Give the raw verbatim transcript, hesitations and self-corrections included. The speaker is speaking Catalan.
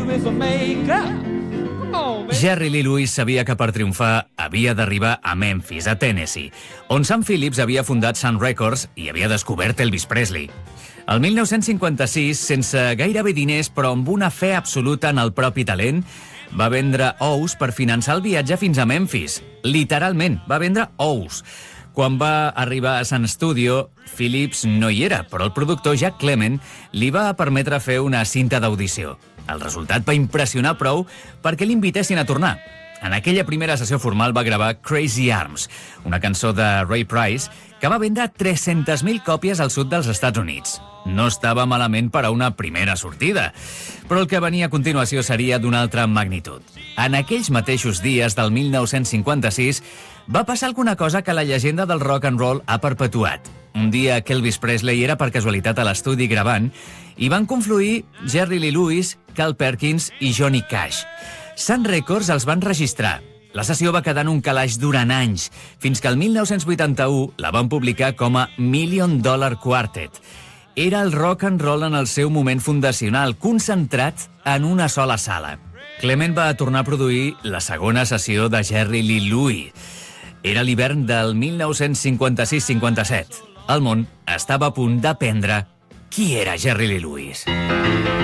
Jerry Lee Lewis sabia que per triomfar havia d'arribar a Memphis, a Tennessee, on Sam Phillips havia fundat Sun Records i havia descobert Elvis Presley. El mil nou-cents cinquanta-sis, sense gairebé diners però amb una fe absoluta en el propi talent, va vendre ous per finançar el viatge fins a Memphis. Literalment, va vendre ous. Quan va arribar a Sun Studio, Phillips no hi era, però el productor Jack Clement li va permetre fer una cinta d'audició. El resultat va impressionar prou perquè l'invitessin a tornar. En aquella primera sessió formal va gravar Crazy Arms, una cançó de Ray Price que va vendre tres-centes mil còpies al sud dels Estats Units. No estava malament per a una primera sortida, però el que venia a continuació seria d'una altra magnitud. En aquells mateixos dies del mil nou-cents cinquanta-sis va passar alguna cosa que la llegenda del rock and roll ha perpetuat. Un dia que Elvis Presley era per casualitat a l'estudi gravant i van confluir Jerry Lee Lewis, Carl Perkins i Johnny Cash. Sun Records els van registrar. La sessió va quedar en un calaix durant anys, fins que el mil nou-cents vuitanta-u la van publicar com a Million Dollar Quartet. Era el rock and roll en el seu moment fundacional, concentrat en una sola sala. Clement va tornar a produir la segona sessió de Jerry Lee Lewis. Era l'hivern del mil nou-cents cinquanta-sis cinquanta-set. El món estava a punt d'aprendre qui era Jerry Lee Lewis.